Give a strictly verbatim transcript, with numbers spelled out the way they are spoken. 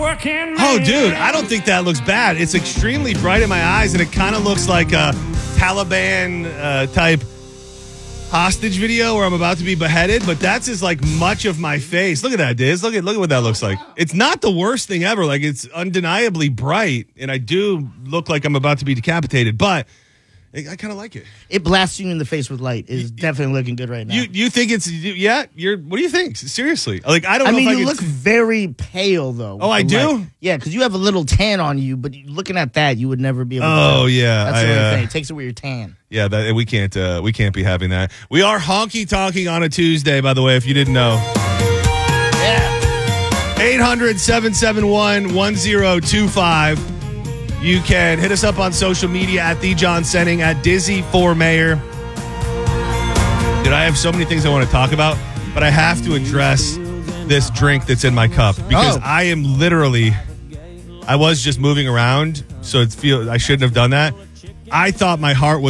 working man. Oh, dude, I don't think that looks bad. It's extremely bright in my eyes, and it kind of looks like a Taliban uh, type hostage video where I'm about to be beheaded, but that's as like much of my face. Look at that, Diz. Look at look at what that looks like. It's not the worst thing ever. Like, it's undeniably bright, and I do look like I'm about to be decapitated, but I, I kind of like it. It blasts you in the face with light. Is definitely looking good right now. You you think it's yeah? You're what do you think? Seriously, like I don't. I know mean, if I you could look very pale though. Oh, I with do? the light. Yeah, because you have a little tan on you, but looking at that, you would never be able to Oh, tell. yeah, That's I, the only uh, thing. It takes away your tan. Yeah, that we can't uh, we can't be having that. We are honky talking on a Tuesday, by the way, if you didn't know. Yeah. eight hundred, seven seven one, one zero two five. You can hit us up on social media at The John Senning, at Dizzy for Mayor. Dude, I have so many things I want to talk about, but I have to address this drink that's in my cup because Oh. I am literally, I was just moving around, so it feel I shouldn't have done that. I thought my heart was